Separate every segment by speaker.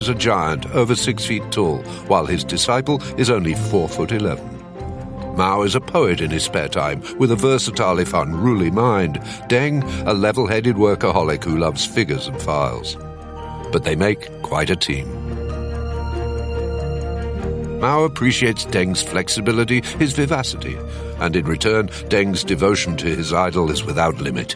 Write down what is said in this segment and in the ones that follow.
Speaker 1: is a giant over 6 feet tall, while his disciple is only 4'11". Mao is a poet in his spare time, with a versatile if unruly mind. Deng, a level-headed workaholic who loves figures and files. But they make quite a team. Mao appreciates Deng's flexibility, his vivacity, and in return, Deng's devotion to his idol is without limit.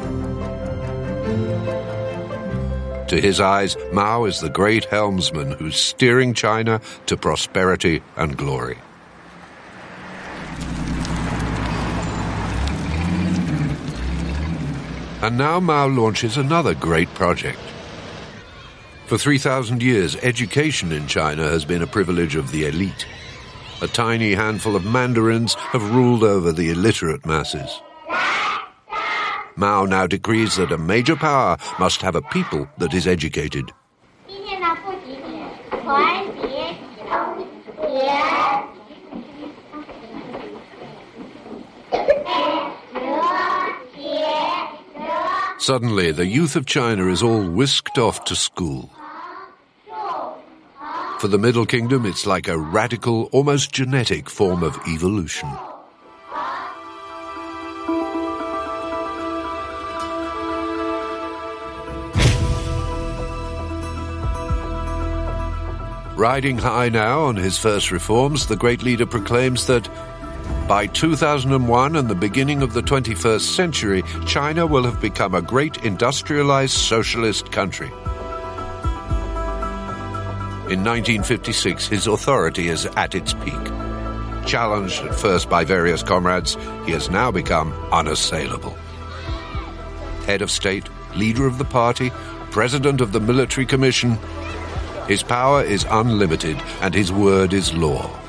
Speaker 1: To his eyes, Mao is the great helmsman who's steering China to prosperity and glory. And now Mao launches another great project. For 3,000 years, education in China has been a privilege of the elite. A tiny handful of mandarins have ruled over the illiterate masses. Mao now decrees that a major power must have a people that is educated. Suddenly, the youth of China is all whisked off to school. For the Middle Kingdom, it's like a radical, almost genetic form of evolution. Riding high now on his first reforms, the great leader proclaims that by 2001 and the beginning of the 21st century, China will have become a great industrialized socialist country. In 1956, his authority is at its peak. Challenged at first by various comrades, he has now become unassailable. Head of state, leader of the party, president of the military commission, his power is unlimited and his word is law.